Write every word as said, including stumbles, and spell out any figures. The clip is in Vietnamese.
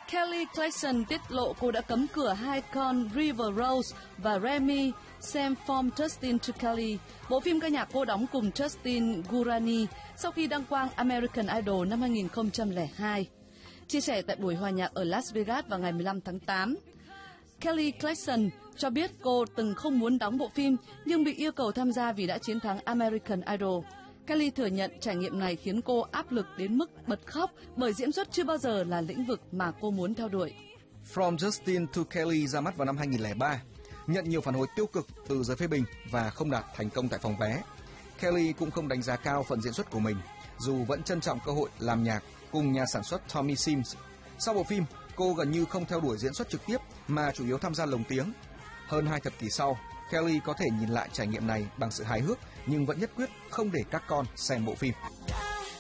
Kelly Clarkson tiết lộ cô đã cấm cửa hai con River Rose và Remy xem form Justin to Kelly, bộ phim ca nhạc cô đóng cùng Justin Guarini sau khi đăng quang American Idol năm hai nghìn không trăm lẻ hai. Chia sẻ tại buổi hòa nhạc ở Las Vegas vào ngày mười lăm tháng tám, Kelly Clarkson cho biết cô từng không muốn đóng bộ phim nhưng bị yêu cầu tham gia vì đã chiến thắng American Idol. Kelly thừa nhận trải nghiệm này khiến cô áp lực đến mức bật khóc bởi diễn xuất chưa bao giờ là lĩnh vực mà cô muốn theo đuổi. From Justin to Kelly ra mắt vào năm hai nghìn không trăm lẻ ba, nhận nhiều phản hồi tiêu cực từ giới phê bình và không đạt thành công tại phòng vé. Kelly cũng không đánh giá cao phần diễn xuất của mình, dù vẫn trân trọng cơ hội làm nhạc cùng nhà sản xuất Tommy Sims. Sau bộ phim, cô gần như không theo đuổi diễn xuất trực tiếp mà chủ yếu tham gia lồng tiếng. Hơn hai thập kỷ sau, Kelly có thể nhìn lại trải nghiệm này bằng sự hài hước nhưng vẫn nhất quyết không để các con xem bộ phim.